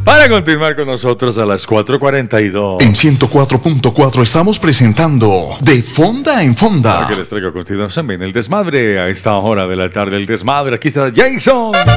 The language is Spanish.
para continuar con nosotros a las 4:42. En 104.4 estamos presentando De Fonda en Fonda. Que les traigo a continuación bien el desmadre a esta hora de la tarde. El desmadre, aquí está Jason.